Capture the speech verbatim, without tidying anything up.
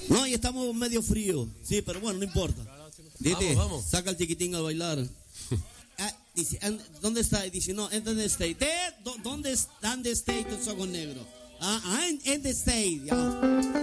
No, y estamos medio frío. Sí, pero bueno, no importa. Dite, Vamos, vamos. saca el chiquitín a bailar. Ah, dice, and- ¿dónde está? Dice, no, en the state. ¿De? ¿Dónde está? ¿Dónde está? Tus ojos negros. Ah, ah, en, en the state. Ya.